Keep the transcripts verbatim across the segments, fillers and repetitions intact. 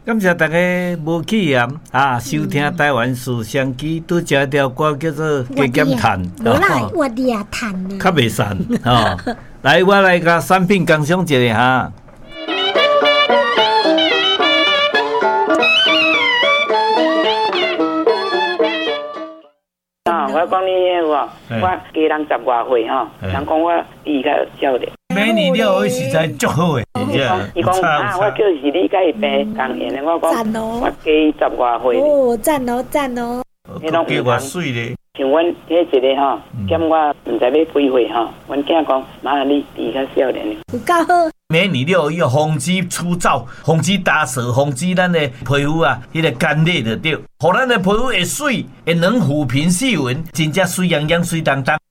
感谢大家无弃嫌啊，收听台湾事相机，拄食一条歌叫做《加减碳》， 无啦，我哋也碳呢， 较袂散哦。来，我来甲产品工商一下哈。 啊，我讲你迄个，我家人十外岁吼，人讲我伊较少年。 美女了，伊实在足好诶， 伊讲，伊讲啊，我叫是你甲伊平同年诶，我讲，我加十外岁。 哦，赞哦，赞哦。 迄拢加偌水咧。 像阮迄一个吼，减我毋知要几岁吼，阮囝讲，妈你伊较少年。 有够好。 美女了，伊防止粗糙，防止打湿，防止咱的皮肤啊，迄个干裂就对，互咱的皮肤会水，会能抚平细纹，真正水洋洋、水当当。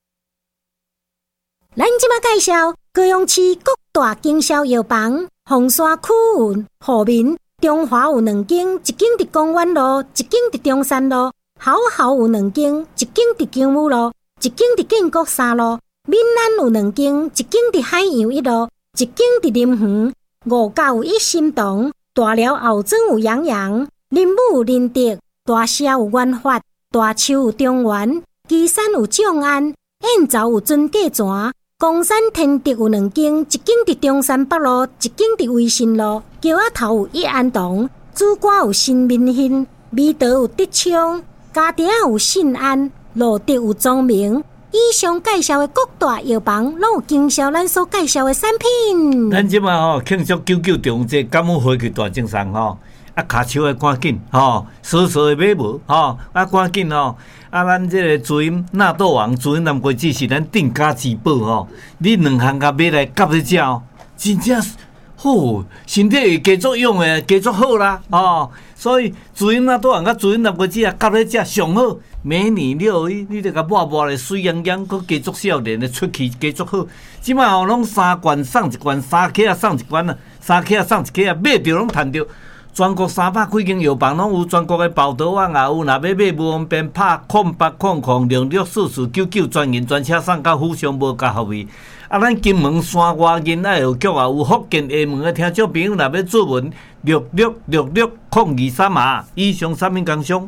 咱即马介绍高雄市各大经销药房，凤山区有户民，中华有两间，一间伫公园路，一间伫中山路；好好有两间，一间伫金武路，一间伫建国三路；闽南有两间，一间伫海洋一路，一间伫林园。五九有一心堂，大寮后庄有洋洋，林武有仁德，大社有元发，大树有中原，旗山有众安，燕巢有尊价泉。公山天德有两间，一间伫中山北路，一间伫威信路；桥仔头有益安堂，主歌有新民兴，美德有德昌，家庭有信安，路德有庄明。以上介绍的各大药房，拢有经销咱所介绍的产品。 咱即马吼庆祝九九中这感冒回去大精神吼，啊骹手的赶紧吼，扫扫的买无吼，啊赶紧吼。啊，咱这个主音纳豆王、主音南瓜子是咱定价之宝吼，你两项甲买来夹一只哦，真正好，身体会加作用诶，加作好啦哦。所以主音纳豆王甲主音南瓜子啊，夹一只上好。美女了，你你着甲抹抹咧水洋洋，佮加作少年诶，出去加作好。即摆吼拢三罐送一罐，三克啊送一罐啊，三克啊送一克啊，买着拢赚着。全国三百几间药房拢有全国的包桌网也有，若要买无方便，拍空八空空零六四四九九专营专车送到府上无加服务。啊，咱金门山外人爱药局也有，福建厦门的听众朋友若要做文六六六六空二三啊，以上产品工商。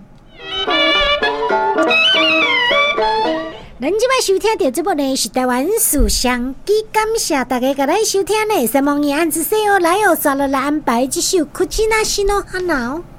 咱即摆收听到节目呢是台湾事相机，感谢大家甲咱收听呢，希望你按子说哦来哦，刷了来安排这首《库吉纳西诺哈瑙》。